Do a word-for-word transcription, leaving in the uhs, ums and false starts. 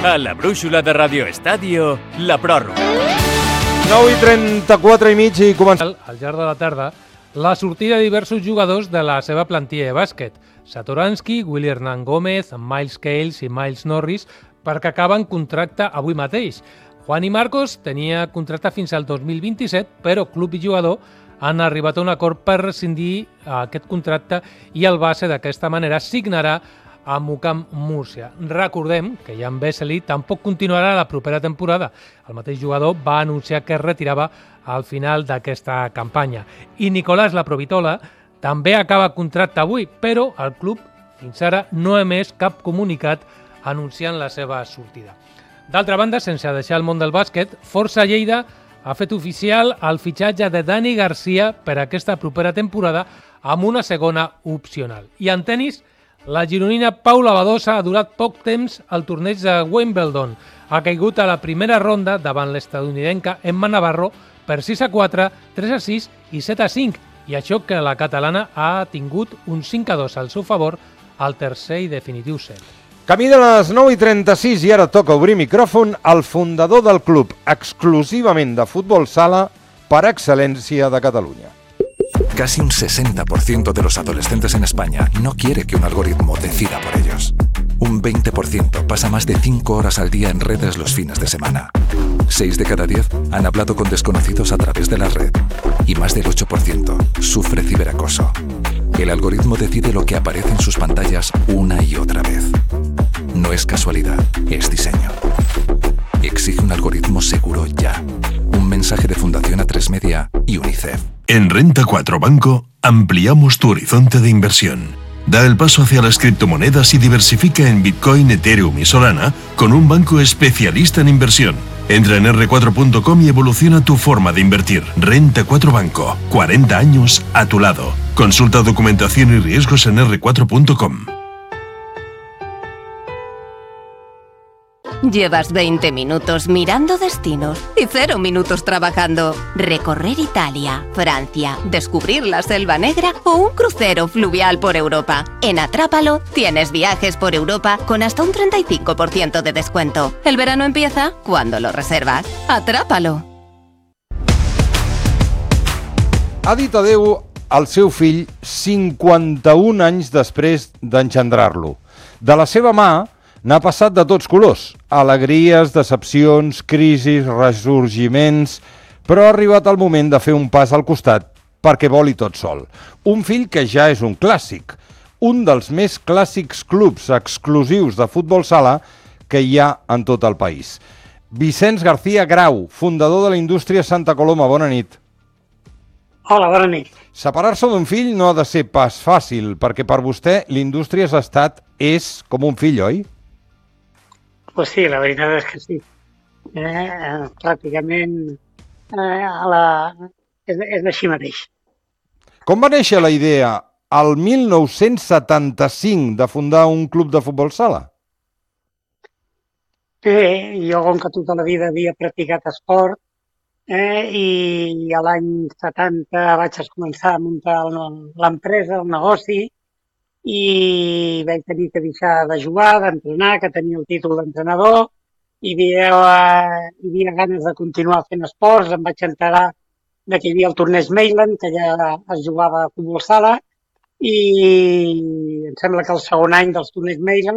A la brúixola de Radio Estadio, la pròrroga. nou i trenta-quatre i mig i comença... Al llarg de la tarda, la sortida de diversos jugadors de la seva plantilla de bàsquet. Satoransky, Willy Hernán Gómez, Miles Cales i Miles Norris, perquè acaben contracte avui mateix. Juan y Marcos tenia contracte fins al dos mil vint-i-set, però club i jugador han arribat a un acord per rescindir aquest contracte i el base d'aquesta manera signarà amb U C A M Múrcia. Recordem que Jan Vesely tampoc continuarà la propera temporada. El mateix jugador va anunciar que es retirava al final d'aquesta campanya. I Nicolás Laprovitola també acaba contracte avui, però el club fins ara no ha emès cap comunicat anunciant la seva sortida. D'altra banda, sense deixar el món del bàsquet, Força Lleida ha fet oficial el fitxatge de Dani Garcia per a aquesta propera temporada amb una segona opcional. I en tenis, la gironina Paula Badosa ha durat poc temps al torneig de Wimbledon. Ha caigut a la primera ronda davant l'estadounidenca Emma Navarro per sis a quatre, tres a sis i set a cinc. I això que la catalana ha tingut un cinc a dos al seu favor al tercer i definitiu set. Camí de les nou i trenta-sis i ara toca obrir micròfon al fundador del club exclusivament de futbol sala per excel·lència de Catalunya. Casi un sesenta por ciento de los adolescentes en España no quiere que un algoritmo decida por ellos. Un veinte por ciento pasa más de cinco horas al día en redes los fines de semana. seis de cada diez han hablado con desconocidos a través de la red. Y más del ocho por ciento sufre ciberacoso. El algoritmo decide lo que aparece en sus pantallas una y otra vez. No es casualidad, es diseño. Exige un algoritmo seguro ya. Un mensaje de Fundación A tres Media y UNICEF. En Renta cuatro Banco ampliamos tu horizonte de inversión. Da el paso hacia las criptomonedas y diversifica en Bitcoin, Ethereum y Solana con un banco especialista en inversión. Entra en erre cuatro punto com y evoluciona tu forma de invertir. Renta cuatro Banco, cuarenta años a tu lado. Consulta documentación y riesgos en erre cuatro punto com. Llevas veinte minutos mirando destinos y cero minutos trabajando. Recorrer Italia, Francia, descubrir la Selva Negra o un crucero fluvial por Europa. En Atrápalo tienes viajes por Europa con hasta un treinta y cinco por ciento de descuento. El verano empieza cuando lo reservas. Atrápalo. Ha dit adeu al seu fill cinquanta-un anys després d'engendrar-lo. De la seva mà n'ha passat de tots colors, alegries, decepcions, crisis, ressorgiments, però ha arribat el moment de fer un pas al costat perquè voli tot sol. Un fill que ja és un clàssic, un dels més clàssics clubs exclusius de futbol sala que hi ha en tot el país. Vicenç García Grau, fundador de la Indústria Santa Coloma, bona nit. Hola, bona nit. Separar-se d'un fill no ha de ser pas fàcil, perquè per vostè l'Indústria ha estat, és com un fill, oi? Pues sí, la veritat és que sí. Eh, pràcticament eh, a la... és, és així mateix. Com va néixer la idea al mil nou-cents setanta-cinc de fundar un club de futbol sala? Bé, jo com que tota la vida havia practicat esport eh, i a l'any setanta vaig començar a muntar l'empresa, el negoci, i vaig tenir que deixar de jugar, d'entrenar, que tenia el títol d'entrenador, i hi havia, hi havia ganes de continuar fent esports. Em vaig enterar que hi havia el torneig Mailand, que ja es jugava a futbol sala, i em sembla que el segon any dels torneigs Mailand